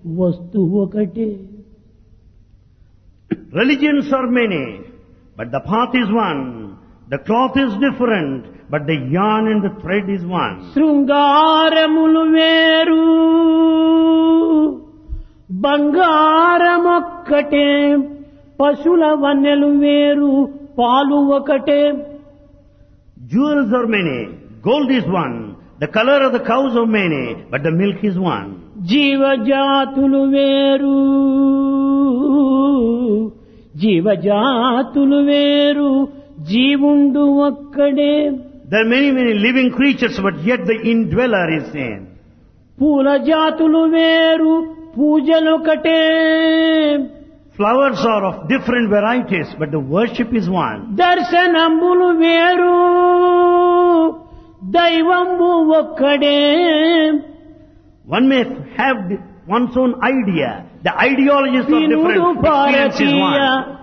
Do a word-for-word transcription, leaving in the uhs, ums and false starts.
వస్తువు ఒకటే. Religions are many, but the path is one. The cloth is different, but the yarn and the thread is one. శృంగారములు వేరు బంగారమొక్కటే, పశుల వన్నెలు వేరు పాలు ఒకటే. Jewels are many, gold is one. The color of the cows are many, but the milk is one. జీవజాతులు వేరు జీవజాతులు వేరు జీవుండు ఒక్కడే. There are many, many living creatures, but yet the indweller is same. పూల జాతులు వేరు పూజలొకటే. Flowers are of different varieties, but the worship is one. దర్శనంబులు వేరు దైవంబు ఒక్కడే. One may have one's own idea. The ideologies are వినుడు different. Experience is Bharatiya one.